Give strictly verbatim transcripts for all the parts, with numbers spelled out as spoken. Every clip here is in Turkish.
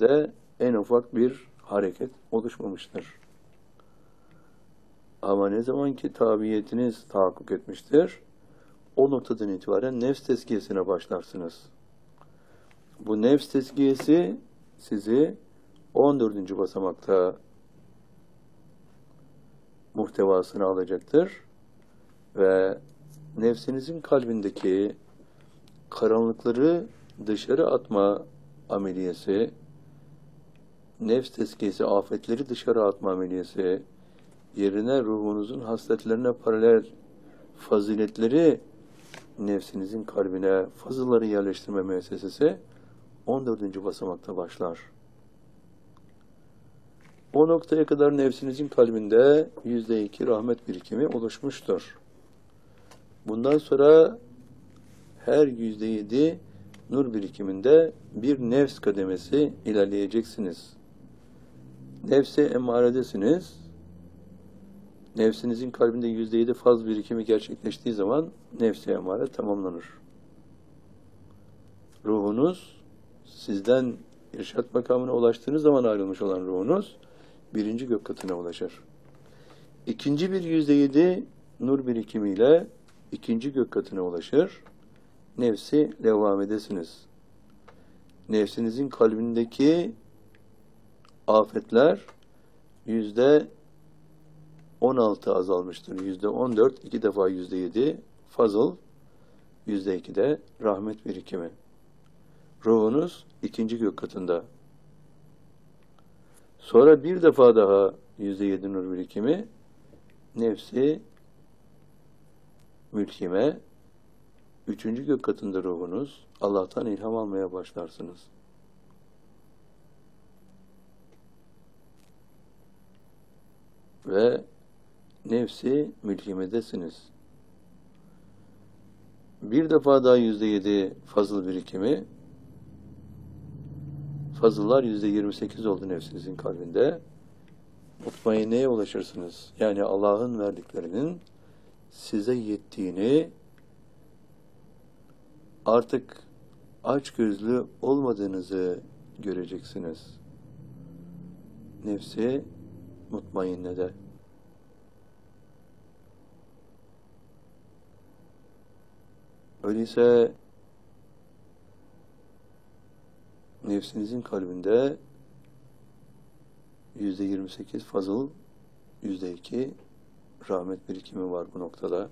kalbinizde en ufak bir hareket oluşmamıştır. Ama ne zaman ki tabiyetiniz tahakkuk etmiştir, o noktadan itibaren nefs tezkiyesine başlarsınız. Bu nefs tezkiyesi sizi on dördüncü basamakta muhtevasını alacaktır ve nefsinizin kalbindeki karanlıkları dışarı atma ameliyesi, nefs tezkiyesi, afetleri dışarı atma ameliyesi, yerine ruhunuzun hasletlerine paralel faziletleri nefsinizin kalbine, fazılları yerleştirme müessesesi on dördüncü basamakta başlar. O noktaya kadar nefsinizin kalbinde yüzde iki rahmet birikimi oluşmuştur. Bundan sonra her yüzde yedi nur birikiminde bir nefs kademesi ilerleyeceksiniz. Nefse emaredesiniz. Nefsinizin kalbinde yüzde yedi faz birikimi gerçekleştiği zaman nefse emare tamamlanır. Ruhunuz sizden irşat makamına ulaştığınız zaman ayrılmış olan ruhunuz birinci gök katına ulaşır. İkinci bir yüzde yedi nur birikimiyle ikinci gök katına ulaşır. Nefsi levvamedesiniz. Nefsinizin kalbindeki afetler yüzde on altı azalmıştır. Yüzde on dört, iki defa yüzde yedi fazıl, yüzde iki de rahmet birikimi. Ruhunuz ikinci gök katında. Sonra bir defa daha yüzde yedi nur birikimi, nefsi mülkime, üçüncü gök katında ruhunuz, Allah'tan ilham almaya başlarsınız. Ve nefsi mülkimedesiniz. Bir defa daha yüzde yedi fazıl birikimi, fazıllar yüzde yirmi sekiz oldu nefsinizin kalbinde. Mutmainneye ulaşırsınız. Yani Allah'ın verdiklerinin size yettiğini, artık açgözlü olmadığınızı göreceksiniz. Nefsi mutmainnede. Öyleyse nefsinizin kalbinde yüzde yirmi sekiz fazıl, yüzde iki rahmet birikimi var bu noktada.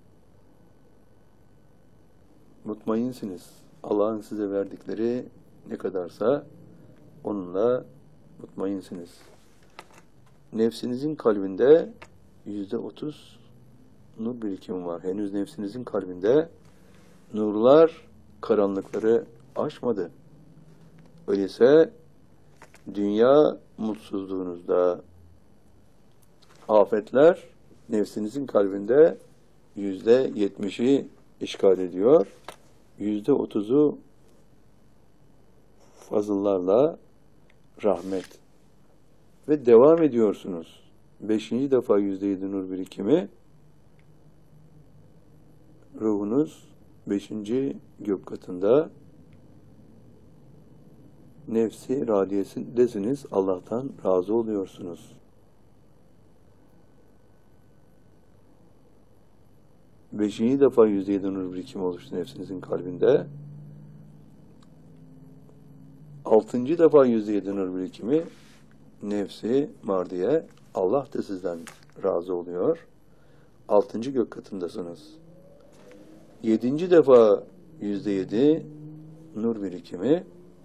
Mutmainsiniz. Allah'ın size verdikleri ne kadarsa onunla mutmainsiniz. Nefsinizin kalbinde yüzde otuz nur birikimi var. Henüz nefsinizin kalbinde nurlar karanlıkları aşmadı. Öyleyse dünya mutsuzluğunuzda afetler nefsinizin kalbinde yüzde yetmişi işgal ediyor. Yüzde otuzu fazıllarla rahmet. Ve devam ediyorsunuz. Beşinci defa yüzde yedi nur birikimi, ruhunuz beşinci gök katında, nefsi radiyesindesiniz, Allah'tan razı oluyorsunuz. Beşinci defa yüzde yedi nur birikimi oluştu nefsinizin kalbinde. Altıncı defa yüzde yedi nur birikimi, nefsi mardiye, Allah da sizden razı oluyor. Altıncı gök katındasınız. Yedinci defa yüzde yedi nur birikimi,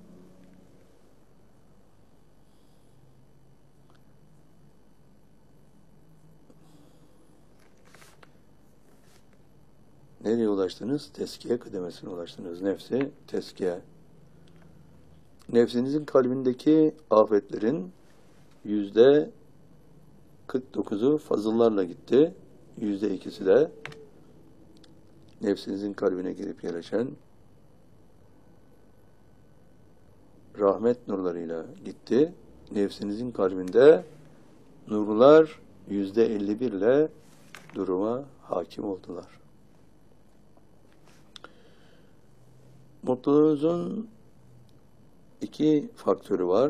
nereye ulaştınız? Teskiye kademesine ulaştınız. Nefsi teskiye. Nefsinizin kalbindeki afetlerin yüzde kırk dokuzu fazıllarla gitti. Yüzde ikisi de nefsinizin kalbine girip yerleşen rahmet nurlarıyla gitti. Nefsinizin kalbinde nurlar yüzde elli bir ile duruma hakim oldular. Mutluluğunuzun iki faktörü var.